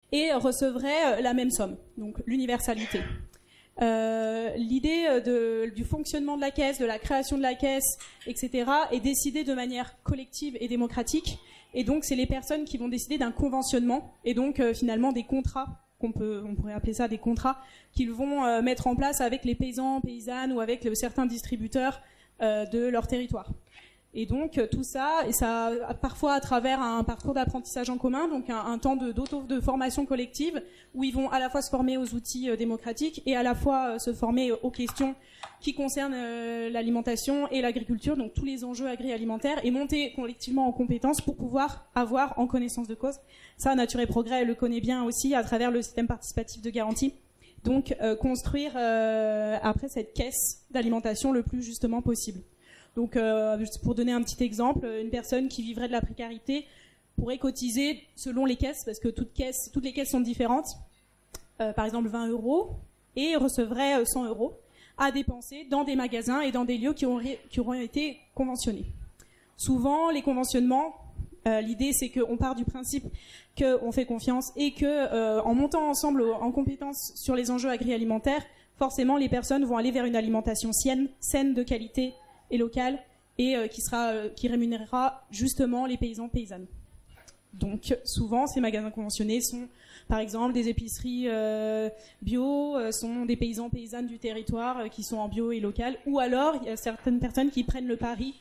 et recevraient la même somme, donc l'universalité. L'idée du fonctionnement de la caisse, de la création de la caisse, etc., est décidée de manière collective et démocratique, et donc c'est les personnes qui vont décider d'un conventionnement, et donc finalement des contrats, on pourrait appeler ça des contrats, qu'ils vont mettre en place avec les paysans, paysannes, ou avec certains distributeurs de leur territoire. Et donc tout ça, et ça parfois à travers un parcours d'apprentissage en commun, donc un temps de formation collective, où ils vont à la fois se former aux outils démocratiques et à la fois se former aux questions qui concernent l'alimentation et l'agriculture, donc tous les enjeux agroalimentaires, et monter collectivement en compétences pour pouvoir avoir en connaissance de cause. Ça, Nature et Progrès le connaît bien aussi à travers le système participatif de garantie. Donc construire après cette caisse d'alimentation le plus justement possible. Donc, pour donner un petit exemple, une personne qui vivrait de la précarité pourrait cotiser selon les caisses, parce que toutes les caisses sont différentes, par exemple 20 €, et recevrait 100 € à dépenser dans des magasins et dans des lieux qui auront été conventionnés. Souvent, les conventionnements, l'idée c'est qu'on part du principe qu'on fait confiance et que, en montant ensemble en compétences sur les enjeux agroalimentaires, forcément les personnes vont aller vers une alimentation saine, de qualité et locale, et qui rémunérera justement les paysans paysannes. Donc souvent ces magasins conventionnés sont par exemple des épiceries bio, sont des paysans paysannes du territoire qui sont en bio et local, ou alors il y a certaines personnes qui prennent le pari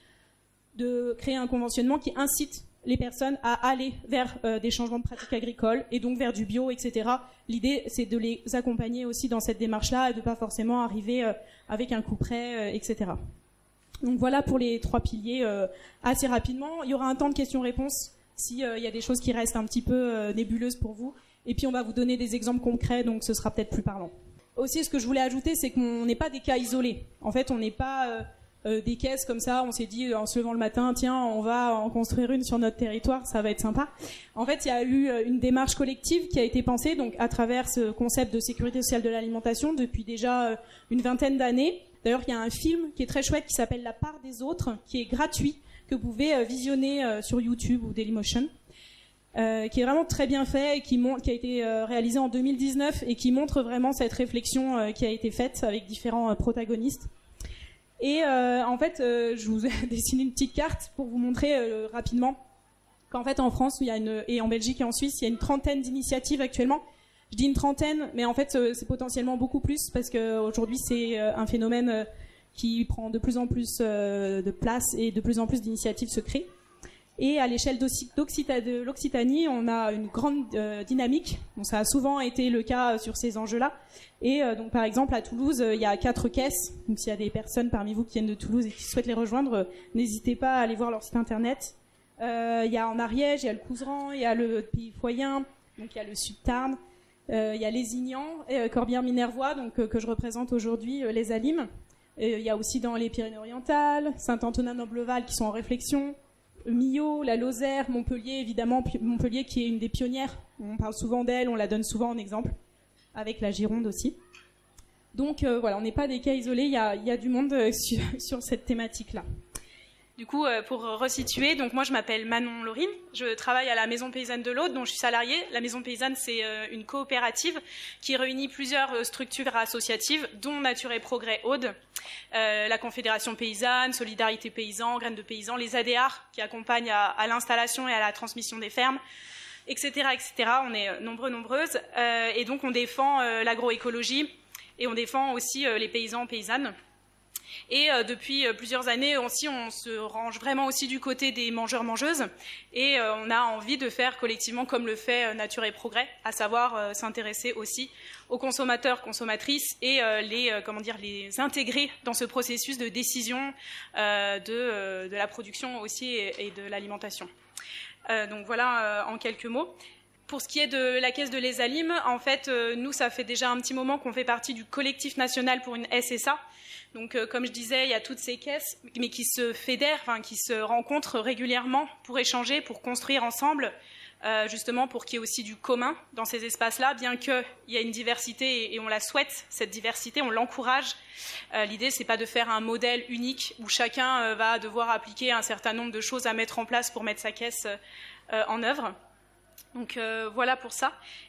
de créer un conventionnement qui incite les personnes à aller vers des changements de pratiques agricoles et donc vers du bio, etc. L'idée c'est de les accompagner aussi dans cette démarche-là et de pas forcément arriver avec un coup près, etc. Donc voilà pour les 3 piliers assez rapidement. Il y aura un temps de questions-réponses s'il y a des choses qui restent un petit peu nébuleuses pour vous. Et puis on va vous donner des exemples concrets, donc ce sera peut-être plus parlant. Aussi, ce que je voulais ajouter, c'est qu'on n'est pas des cas isolés. En fait, on n'est pas des caisses comme ça, on s'est dit en se levant le matin, tiens, on va en construire une sur notre territoire, ça va être sympa. En fait, il y a eu une démarche collective qui a été pensée donc à travers ce concept de sécurité sociale de l'alimentation depuis déjà une vingtaine d'années. D'ailleurs, il y a un film qui est très chouette qui s'appelle La part des autres, qui est gratuit, que vous pouvez visionner sur YouTube ou Dailymotion, qui est vraiment très bien fait et qui a été réalisé en 2019 et qui montre vraiment cette réflexion qui a été faite avec différents protagonistes. Et en fait, je vous ai dessiné une petite carte pour vous montrer rapidement qu'en fait en France, et en Belgique et en Suisse, il y a une trentaine d'initiatives actuellement. Je dis une trentaine, mais en fait c'est potentiellement beaucoup plus parce que aujourd'hui c'est un phénomène qui prend de plus en plus de place et de plus en plus d'initiatives se créent. Et à l'échelle de l'Occitanie, on a une grande dynamique. Bon, ça a souvent été le cas sur ces enjeux-là. Et donc par exemple à Toulouse, il y a 4 caisses. Donc s'il y a des personnes parmi vous qui viennent de Toulouse et qui souhaitent les rejoindre, n'hésitez pas à aller voir leur site internet. Il y a en Ariège, il y a le Couserans, il y a le Pays Foyen, donc il y a le Sud-Tarn. Il y a Lézignan, Corbière-Minervois, donc que je représente aujourd'hui, les Alimes. Il y a aussi dans les Pyrénées-Orientales, Saint-Antonin-Nobleval qui sont en réflexion, Millau, la Lozère, Montpellier, évidemment, Montpellier qui est une des pionnières. On parle souvent d'elle, on la donne souvent en exemple, avec la Gironde aussi. Donc voilà, on n'est pas des cas isolés, il y a du monde sur cette thématique-là. Du coup, pour resituer, donc moi je m'appelle Manon Laurine, je travaille à la Maison Paysanne de l'Aude, dont je suis salariée. La Maison Paysanne, c'est une coopérative qui réunit plusieurs structures associatives, dont Nature et Progrès Aude, la Confédération Paysanne, Solidarité Paysan, Graines de Paysans, les ADR qui accompagnent à l'installation et à la transmission des fermes, etc., etc. On est nombreuses, et donc on défend l'agroécologie et on défend aussi les paysans, paysannes. Et depuis plusieurs années aussi, on se range vraiment aussi du côté des mangeurs-mangeuses et on a envie de faire collectivement comme le fait Nature et Progrès, à savoir s'intéresser aussi aux consommateurs, consommatrices et les intégrer dans ce processus de décision de la production aussi et de l'alimentation. Donc voilà en quelques mots. Pour ce qui est de la caisse de Les Alimes, en fait, nous, ça fait déjà un petit moment qu'on fait partie du collectif national pour une SSA. Donc, comme je disais, il y a toutes ces caisses, mais qui se fédèrent, qui se rencontrent régulièrement pour échanger, pour construire ensemble, justement pour qu'il y ait aussi du commun dans ces espaces-là, bien qu'il y ait une diversité et on la souhaite, cette diversité, on l'encourage. L'idée, c'est pas de faire un modèle unique où chacun va devoir appliquer un certain nombre de choses à mettre en place pour mettre sa caisse en œuvre. Donc voilà pour ça.